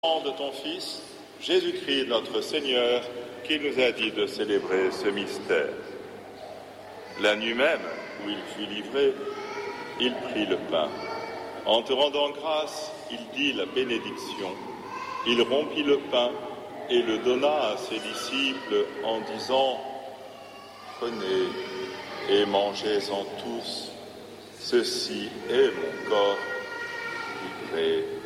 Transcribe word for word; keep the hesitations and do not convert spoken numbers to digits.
de ton Fils, Jésus-Christ notre Seigneur, qui nous a dit de célébrer ce mystère. La nuit même où il fut livré, il prit le pain. En te rendant grâce, il dit la bénédiction. Il rompit le pain et le donna à ses disciples en disant « Prenez et mangez-en tous, ceci est mon corps livré